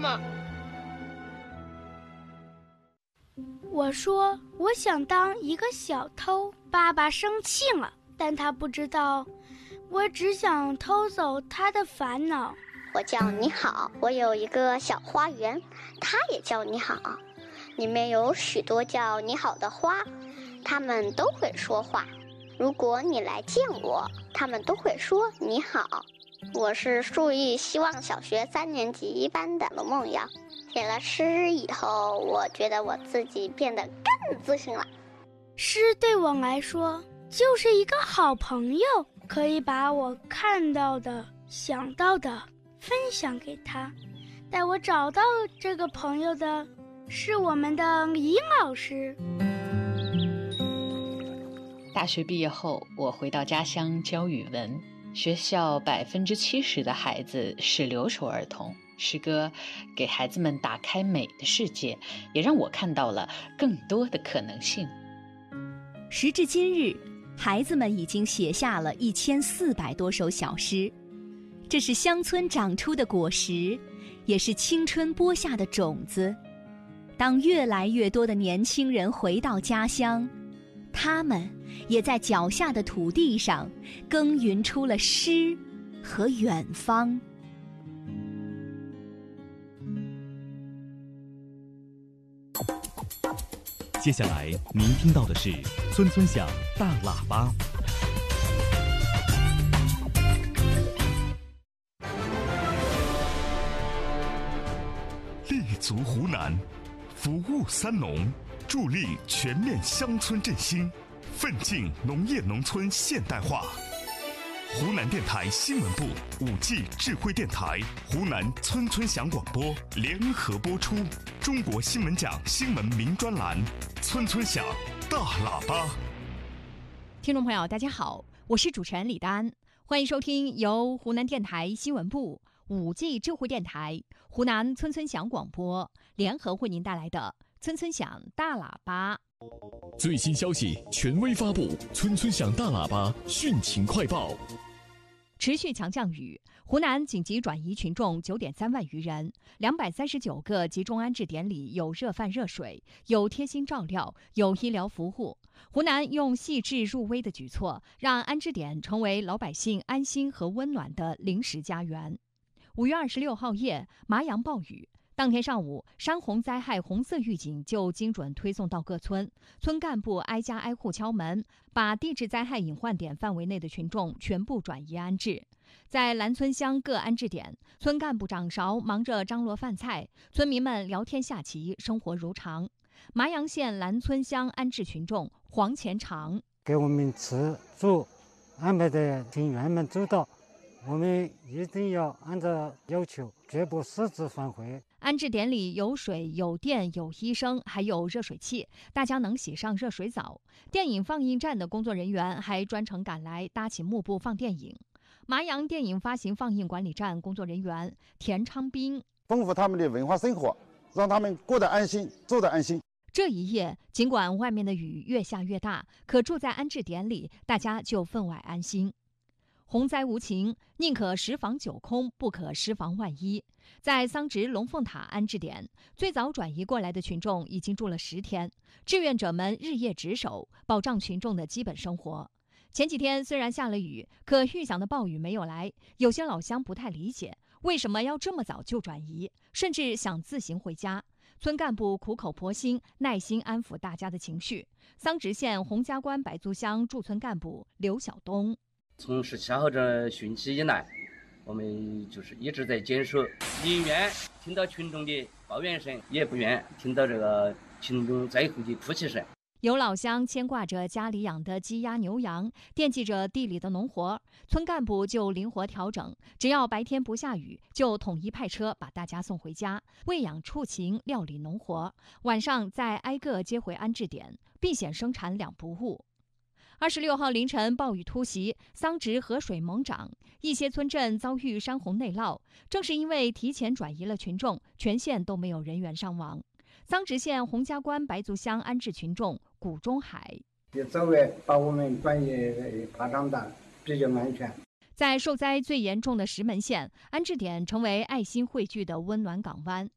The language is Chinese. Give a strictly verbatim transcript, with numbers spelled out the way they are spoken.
吗？ 我说我想当一个小偷，爸爸生气了，但他不知道，我只想偷走他的烦恼。 我叫你好，我有一个小花园，它也叫你好，里面有许多叫你好的花，它们都会说话。如果你来见我，它们都会说你好。我是树艺希望小学三年级一班的龙梦瑶。写了诗以后，我觉得我自己变得更自信了。 诗对我来说就是一个好朋友，可以把我看到的、想到的分享给他。带我找到这个朋友的是我们的李老师。 大学毕业后，我回到家乡教语文。学校百分之七十的孩子是留守儿童，诗歌给孩子们打开美的世界，也让我看到了更多的可能性。 时至今日，孩子们已经写下了一千四百多首小诗，这是乡村长出的果实，也是青春播下的种子。当越来越多的年轻人回到家乡，他们也在脚下的土地上耕耘出了诗和远方。 接下来您听到的是村村响大喇叭。 立足湖南，服务三农，助力全面乡村振兴，奋进农业农村现代化。湖南电台新闻部、五 G 智慧电台、湖南村村响广播联合播出中国新闻奖新闻名专栏《村村响大喇叭》。 听众朋友，大家好，我是主持人李丹，欢迎收听由湖南电台新闻部、五 G 智慧电台、湖南村村响广播联合为您带来的《村村响大喇叭》。 最新消息权威发布，村村响大喇叭汛情快报。 持续强降雨，湖南紧急转移群众九点三万余人，两百三十九个集中安置点里有热饭热水，有贴心照料，有医疗服务。湖南用细致入微的举措，让安置点成为老百姓安心和温暖的临时家园。五月二十六号夜，麻阳暴雨。当天上午，山洪灾害红色预警就精准推送到各村，村干部挨家挨户敲门，把地质灾害隐患点范围内的群众全部转移安置。在兰村乡各安置点，村干部掌勺忙着张罗饭菜，村民们聊天下棋，生活如常。麻阳县兰村乡安置群众黄前长， 给我们吃住安排的挺圆满周到，我们一定要按照要求，绝不私自反悔。 安置点里有水、有电、有医生，还有热水器，大家能洗上热水澡。电影放映站的工作人员还专程赶来搭起幕布放电影。麻阳电影发行放映管理站工作人员田昌斌， 丰富他们的文化生活，让他们过得安心，住得安心。 这一夜，尽管外面的雨越下越大，可住在安置点里，大家就分外安心。洪灾无情，宁可十防九空，不可失防万一。在桑植龙凤塔安置点，最早转移过来的群众已经住了十天，志愿者们日夜值守，保障群众的基本生活。前几天虽然下了雨，可预想的暴雨没有来，有些老乡不太理解为什么要这么早就转移，甚至想自行回家。村干部苦口婆心，耐心安抚大家的情绪。桑植县洪家关白族乡驻村干部刘晓东， 从十七号这汛期以来，我们就是一直在坚守，宁愿听到群众的抱怨声，也不愿听到这个群众灾后的哭泣声。 有老乡牵挂着家里养的鸡鸭牛羊，惦记着地里的农活，村干部就灵活调整，只要白天不下雨，就统一派车把大家送回家，喂养畜禽，料理农活，晚上再挨个接回安置点，避险生产两不误。二十六号凌晨，暴雨突袭，桑植河水猛涨，一些村镇遭遇山洪内涝。正是因为提前转移了群众，全县都没有人员伤亡。桑植县洪家关白族乡安置群众谷中海， 周围把我们转移爬长的比较安全。 在受灾最严重的石门县，安置点成为爱心汇聚的温暖港湾。